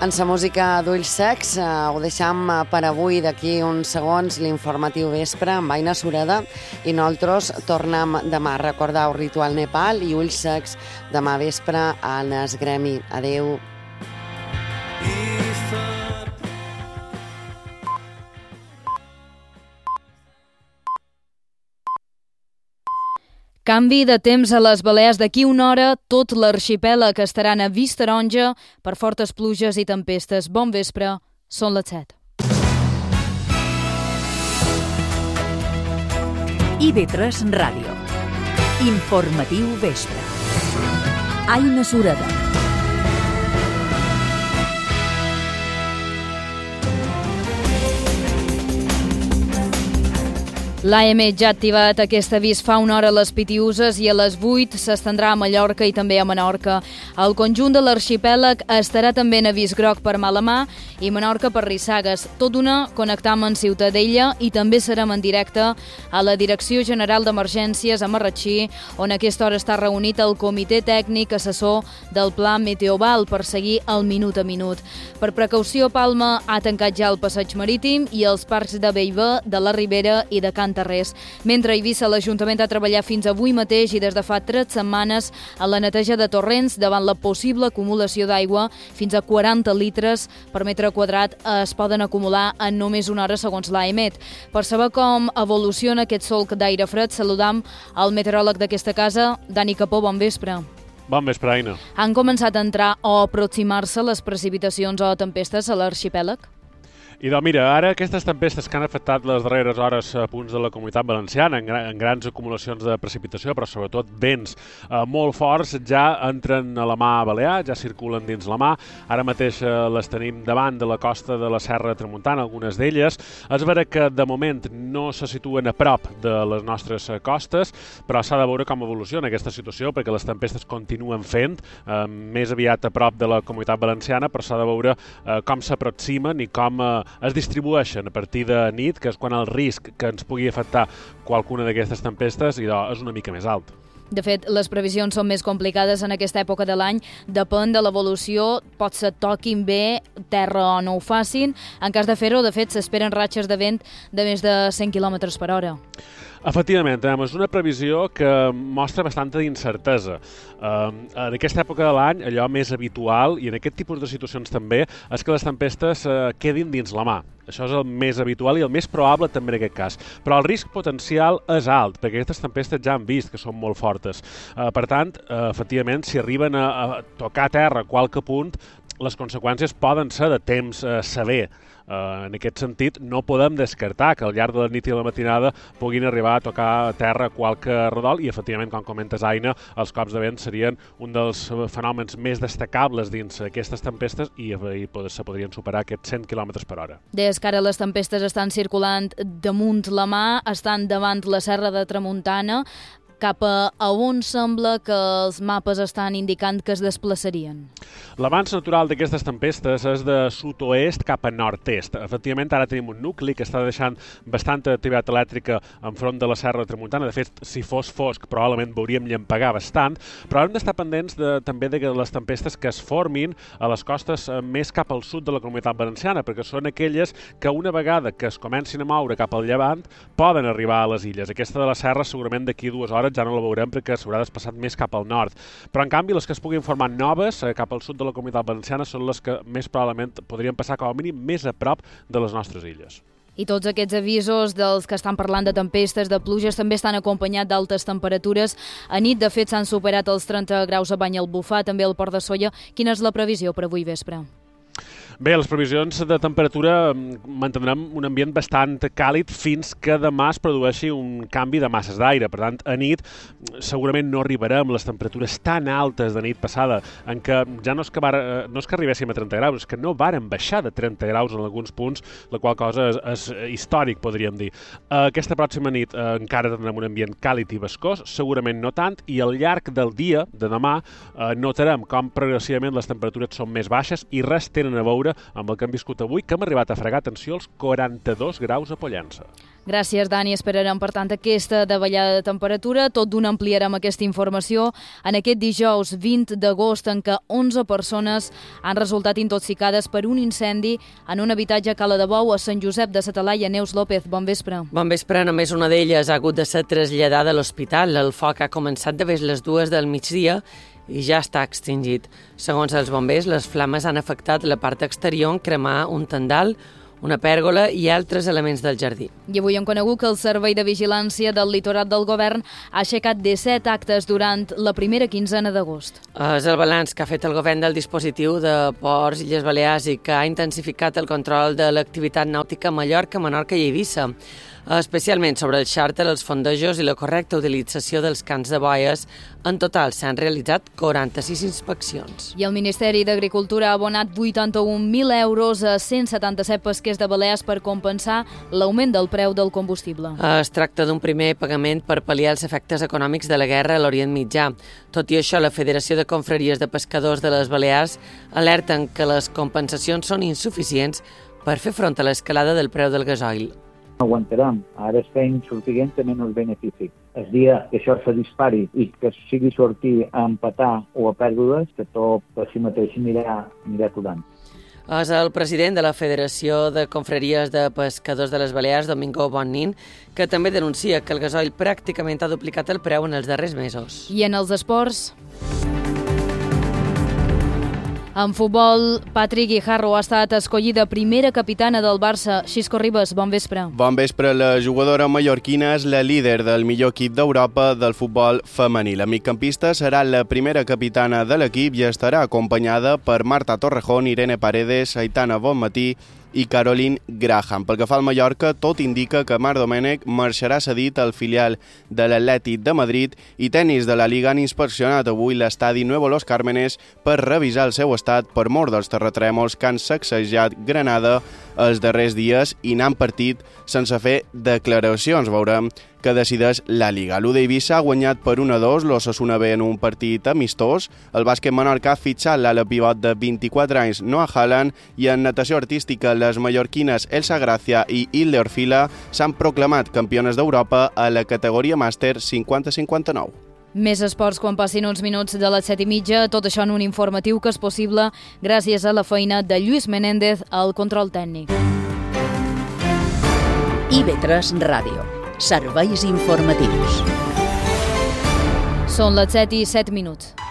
En sa música d'Ulls Secs ho deixam per avui. D'aquí uns segons l'informatiu vespre amb Aina Sureda i nosaltres tornem demà. Recordeu Ritual Nepal i Ulls Secs demà vespre en el gremi. Adeu. Canvi de temps a les Balears. D'aquí una hora, tot l'arxipèlag estarà a avís taronja per fortes pluges i tempestes. Bon vespre, són les 7. IB3 Ràdio. Informatiu vespre. Aina Sureda. L'AEMET ja ha activat aquest avís fa una hora a les Pitiüses i a les 8 s'estendrà a Mallorca i també a Menorca. El conjunt de l'arxipèlag estarà també en avís groc per Malamà i Menorca per Rissagues. Tot d'una connectam amb Ciutadella i també serem en directe a la Direcció General d'Emergències a Marratxí, on a aquesta hora està reunit el Comitè Tècnic Assessor del Pla Meteoval per seguir el minut a minut. Per precaució, Palma ha tancat ja el passeig marítim i els parcs de Bellver, de la Ribera i de Can Tarrés. Mentre a Eivissa l'Ajuntament ha treballat fins avui mateix i des de fa 3 setmanes a la neteja de torrents davant la possible acumulació d'aigua. Fins a 40 litres per metre quadrat es poden acumular en només una hora, segons l'AEMET. Per saber com evoluciona aquest solc d'aire fred, saludam el meteoròleg d'aquesta casa, Dani Capó. Bon vespre. Bon vespre, Aina. Han començat a entrar o aproximar-se les precipitacions o tempestes a l'arxipèlag? I doncs mira, ara aquestes tempestes que han afectat les darreres hores a punts de la Comunitat Valenciana, en grans acumulacions de precipitació, però sobretot vents molt forts, ja entren a la mà balear, ja circulen dins la mà. Ara mateix les tenim davant de la costa de la Serra de Tramuntana, algunes d'elles. És vera que de moment no se situen a prop de les nostres costes, però s'ha de veure com evoluciona aquesta situació, perquè les tempestes continuen fent, més aviat a prop de la Comunitat Valenciana, però s'ha de veure com s'aproximen i com es distribueixen a partir de nit, que és quan el risc que ens pugui afectar qualcuna d'aquestes tempestes és una mica més alt. De fet, les previsions són més complicades en aquesta època de l'any. Depèn de l'evolució, pot ser toquin bé terra o no ho facin. En cas de fer-ho, de fet, s'esperen ratxes de vent de més de 100 km per hora. Efectivament, és una previsió que mostra bastanta incertesa. En aquesta època de l'any, allò més habitual, i en aquest tipus de situacions també, és que les tempestes quedin dins la mà. Això és el més habitual i el més probable també en aquest cas. Però el risc potencial és alt, perquè aquestes tempestes ja han vist que són molt fortes. Per tant, efectivament, si arriben a tocar terra a qualque punt, les conseqüències poden ser de temps sever. En aquest sentit, no podem descartar que al llarg de la nit i la matinada puguin arribar a tocar terra qualque redol i, efectivament, com comentes, Aina, els cops de vent serien un dels fenòmens més destacables dins aquestes tempestes i se podrien superar aquests 100 km per hora. Des que ara les tempestes estan circulant damunt la mà, estan davant la Serra de Tramuntana, cap a on sembla que els mapes estan indicant que es desplaçarien? L'avanç natural d'aquestes tempestes és de sud-oest cap a nord-est. Efectivament, ara tenim un nucli que està deixant bastanta activitat elèctrica enfront de la Serra de Tramuntana. De fet, si fos fosc, probablement veuríem llampegar bastant, però hem d'estar pendents també de les tempestes que es formin a les costes més cap al sud de la Comunitat Valenciana, perquè són aquelles que una vegada que es comencin a moure cap al llevant poden arribar a les illes. Aquesta de la Serra segurament d'aquí 2 hores ja no la veurem perquè s'haurà desplaçat més cap al nord. Però, en canvi, les que es puguin formar noves cap al sud de la Comunitat Valenciana són les que més probablement podrien passar com a mínim més a prop de les nostres illes. I tots aquests avisos dels que estan parlant de tempestes, de pluges, també estan acompanyats d'altes temperatures. A nit, de fet, s'han superat els 30 graus a Banyalbufar, també al Port de Sóller. Quina és la previsió per avui vespre? Bé, les previsions de temperatura mantindrem un ambient bastant càlid fins que demà es produeixi un canvi de masses d'aire. Per tant, a nit segurament no arribarem les temperatures tan altes de nit passada, en què ja no és que arribéssim a 30 graus, és que no varen baixar de 30 graus en alguns punts, la qual cosa és històric, podríem dir. Aquesta pròxima nit encara tindrem un ambient càlid i bascós, segurament no tant, i al llarg del dia de demà notarem com progressivament les temperatures són més baixes i res tenen a veure veure amb el que hem viscut avui, que hem arribat a fregar, atenció, als 42 graus a Pollença. Gràcies, Dani. Esperarem, per tant, aquesta davallada de temperatura. Tot d'una ampliarem aquesta informació en aquest dijous 20 d'agost en què 11 persones han resultat intoxicades per un incendi en un habitatge a Cala de Bou, a Sant Josep de sa Talaia. Neus López, bon vespre. Bon vespre. Només una d'elles ha hagut de ser traslladada a l'hospital. El foc ha començat de les 2 del migdia i ja està extingit. Segons els bombers, les flames han afectat la part exterior en cremar un tendal, una pèrgola i altres elements del jardí. I avui hem conegut que el Servei de Vigilància del Litoral del Govern ha aixecat 17 actes durant la primera quinzena d'agost. És el balanç que ha fet el govern del dispositiu de Ports i Illes Balears i que ha intensificat el control de l'activitat nàutica a Mallorca, Menorca i Eivissa, especialment sobre el xàrter, els fondejos i la correcta utilització dels cants de boies. En total s'han realitzat 46 inspeccions. I el Ministeri d'Agricultura ha abonat 81.000 euros a 177 pesquers de Balears per compensar l'augment del preu del combustible. Es tracta d'un primer pagament per pal·liar els efectes econòmics de la guerra a l'Orient Mitjà. Tot i això, la Federació de Confraries de Pescadors de les Balears alerten que les compensacions són insuficients per fer front a l'escalada del preu del gasoil. Aguantarem. Ara estem sortint a menys benefici. El dia que això se dispari i que sigui sortir a empatar o a pèrdues, que tot per si mateix anirà aturant. És el president de la Federació de Confraries de Pescadors de les Balears, Domingo Bonnin, que també denuncia que el gasoil pràcticament ha duplicat el preu en els darrers mesos. I en els esports? En futbol, Patrick Guijarro ha estat escollida primera capitana del Barça. Xisco Ribas, bon vespre. Bon vespre. La jugadora mallorquina és la líder del millor equip d'Europa del futbol femení. La migcampista serà la primera capitana de l'equip i estarà acompanyada per Marta Torrejón, Irene Paredes, Aitana Bonmatí i Caroline Graham. Pel que fa al Mallorca, tot indica que Marc Domènech marxarà cedit al filial de l'Atlètic de Madrid i tenis de la Liga han inspeccionat avui l'estadi Nuevo Los Cármenes per revisar el seu estat per mor dels terratrèmols que han sacsejat Granada els darrers dies i n'han partit sense fer declaracions. Veurem que decideix la Liga. L'U d'Eivissa ha guanyat per 1-2 l'Osasuna B en un partit amistós. El bàsquet menorca ha fitxat l'ala pivot de 24 anys Noah Haaland i en natació artística les mallorquines Elsa Gracia i Hilde Orfila s'han proclamat campiones d'Europa a la categoria màster 50-59. Més esports quan passin uns minuts de les 7:30. Tot això en un informatiu que és possible gràcies a la feina de Lluís Menéndez al control tècnic. IB3 Ràdio. Serveis informatius. Són les 7:07.